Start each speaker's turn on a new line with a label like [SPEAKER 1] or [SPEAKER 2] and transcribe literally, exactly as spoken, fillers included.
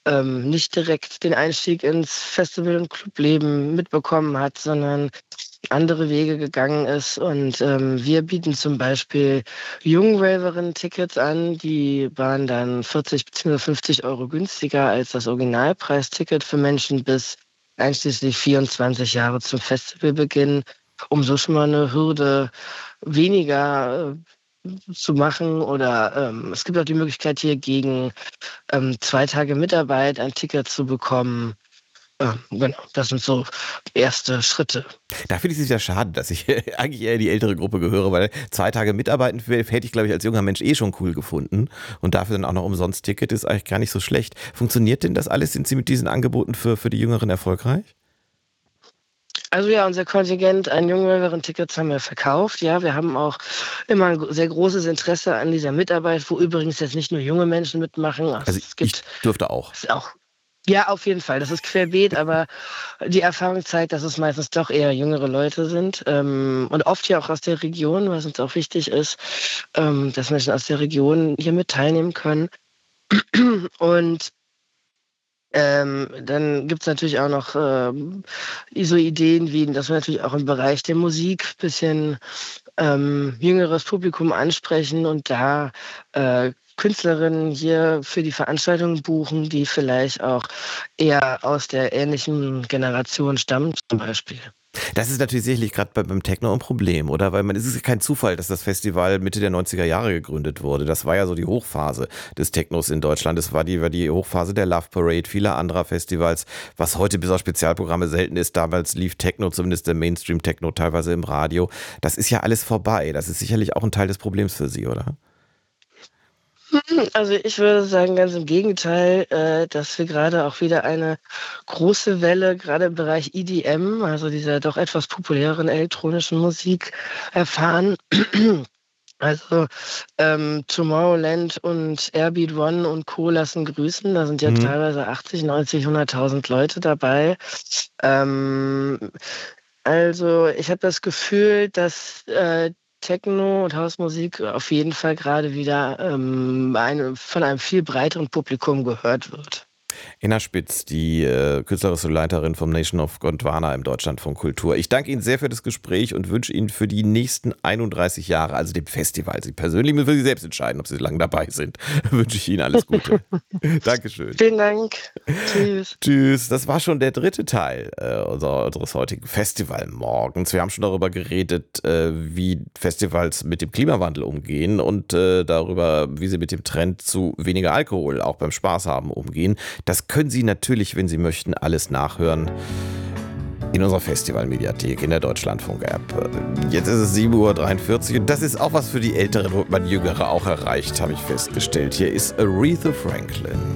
[SPEAKER 1] ähm, nicht direkt den Einstieg ins Festival- und Clubleben mitbekommen hat, sondern andere Wege gegangen ist. Und ähm, wir bieten zum Beispiel Jungraverinnen-Tickets an. Die waren dann vierzig bzw. fünfzig Euro günstiger als das Originalpreisticket für Menschen bis einschließlich vierundzwanzig Jahre zum Festivalbeginn, um so schon mal eine Hürde weniger äh, zu machen. Oder ähm, es gibt auch die Möglichkeit, hier gegen ähm, zwei Tage Mitarbeit ein Ticket zu bekommen. Ja, genau, das sind so erste Schritte.
[SPEAKER 2] Da finde ich es ja schade, dass ich eigentlich eher in die ältere Gruppe gehöre, weil zwei Tage mitarbeiten hätte ich, glaube ich, als junger Mensch eh schon cool gefunden. Und dafür dann auch noch umsonst Ticket ist eigentlich gar nicht so schlecht. Funktioniert denn das alles? Sind Sie mit diesen Angeboten für, für die Jüngeren erfolgreich?
[SPEAKER 1] Also ja, unser Kontingent an Jungraverinnen-Tickets haben wir verkauft. Ja, wir haben auch immer ein sehr großes Interesse an dieser Mitarbeit, wo übrigens jetzt nicht nur junge Menschen mitmachen.
[SPEAKER 2] Also
[SPEAKER 1] Es
[SPEAKER 2] ich
[SPEAKER 1] gibt
[SPEAKER 2] dürfte auch.
[SPEAKER 1] es auch. Ja, auf jeden Fall. Das ist querbeet, aber die Erfahrung zeigt, dass es meistens doch eher jüngere Leute sind ähm, und oft ja auch aus der Region, was uns auch wichtig ist, ähm, dass Menschen aus der Region hier mit teilnehmen können. Und ähm, dann gibt's natürlich auch noch ähm, so Ideen wie, dass wir natürlich auch im Bereich der Musik ein bisschen ähm, jüngeres Publikum ansprechen und da äh, Künstlerinnen hier für die Veranstaltung buchen, die vielleicht auch eher aus der ähnlichen Generation stammen, zum Beispiel.
[SPEAKER 2] Das ist natürlich sicherlich gerade bei, beim Techno ein Problem, oder? Weil man, es ist ja kein Zufall, dass das Festival Mitte der neunziger Jahre gegründet wurde. Das war ja so die Hochphase des Technos in Deutschland. Es war die, war die Hochphase der Love Parade, vieler anderer Festivals, was heute bis auf Spezialprogramme selten ist. Damals lief Techno, zumindest der Mainstream-Techno, teilweise im Radio. Das ist ja alles vorbei. Das ist sicherlich auch ein Teil des Problems für Sie, oder?
[SPEAKER 1] Also ich würde sagen, ganz im Gegenteil, äh, dass wir gerade auch wieder eine große Welle, gerade im Bereich E D M, also dieser doch etwas populäreren elektronischen Musik, erfahren. Also ähm, Tomorrowland und Airbeat One und Co. lassen grüßen. Da sind ja
[SPEAKER 2] Mhm.
[SPEAKER 1] teilweise achtzig, neunzig, hunderttausend Leute dabei. Ähm, also ich habe das Gefühl, dass äh, Techno und Hausmusik auf jeden Fall gerade wieder ähm, eine, von einem viel breiteren Publikum gehört wird.
[SPEAKER 2] Inna Spitz, die äh, künstlerische Leiterin vom Nation of Gondwana im Deutschlandfunk Kultur. Ich danke Ihnen sehr für das Gespräch und wünsche Ihnen für die nächsten einunddreißig Jahre, also dem Festival, Sie persönlich müssen für Sie selbst entscheiden, ob Sie lange dabei sind, wünsche ich Ihnen alles Gute. Dankeschön.
[SPEAKER 1] Vielen Dank. Tschüss.
[SPEAKER 2] Tschüss. Das war schon der dritte Teil äh, unser, unseres heutigen Festivalmorgens. Wir haben schon darüber geredet, äh, wie Festivals mit dem Klimawandel umgehen und äh, darüber, wie sie mit dem Trend zu weniger Alkohol auch beim Spaß haben umgehen. Das können Sie natürlich, wenn Sie möchten, alles nachhören in unserer Festivalmediathek, in der Deutschlandfunk-App. Jetzt ist es sieben Uhr dreiundvierzig und das ist auch was für die Älteren und man Jüngere auch erreicht, habe ich festgestellt. Hier ist Aretha Franklin.